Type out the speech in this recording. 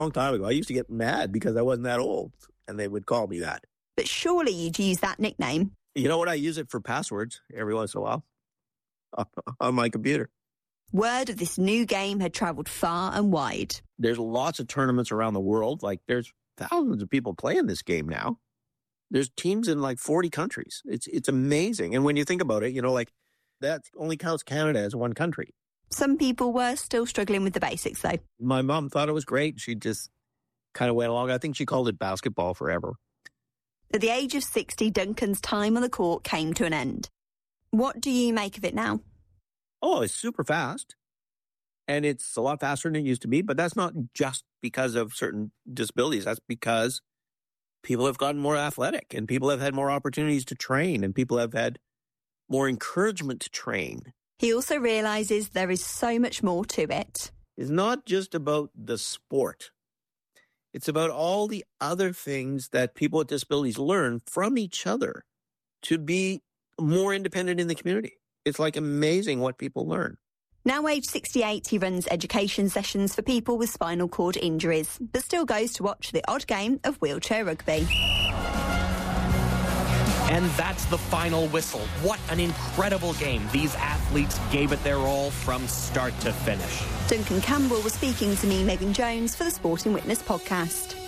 long time ago. I used to get mad because I wasn't that old, and they would call me that. But surely you'd use that nickname. You know what? I use it for passwords every once in a while on my computer. Word of this new game had travelled far and wide. There's lots of tournaments around the world. Like, there's thousands of people playing this game now. There's teams in like 40 countries. It's amazing. And when you think about it, you know, like, that only counts Canada as one country. Some people were still struggling with the basics, though. My mom thought it was great. She just kind of went along. I think she called it basketball forever. At the age of 60, Duncan's time on the court came to an end. What do you make of it now? Oh, it's super fast. And it's a lot faster than it used to be. But that's not just because of certain disabilities. That's because people have gotten more athletic and people have had more opportunities to train and people have had more encouragement to train. He also realises there is so much more to it. It's not just about the sport. It's about all the other things that people with disabilities learn from each other to be more independent in the community. It's like amazing what people learn. Now age 68, he runs education sessions for people with spinal cord injuries, but still goes to watch the odd game of wheelchair rugby. And that's the final whistle. What an incredible game. These athletes gave it their all from start to finish. Duncan Campbell was speaking to me, Megan Jones, for the Sporting Witness podcast.